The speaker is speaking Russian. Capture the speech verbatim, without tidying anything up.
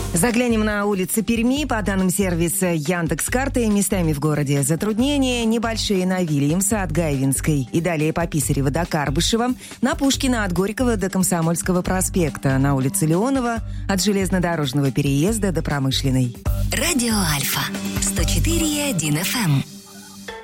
Заглянем на улицы Перми. По данным сервиса Яндекс.Карты, местами в городе затруднения небольшие на Вильямса от Гайвинской и далее по Писарево до Карбышева, на Пушкина от Горького до Комсомольского проспекта, на улице Леонова от железнодорожного переезда до Промышленной. Радио Альфа сто четыре и один эф эм.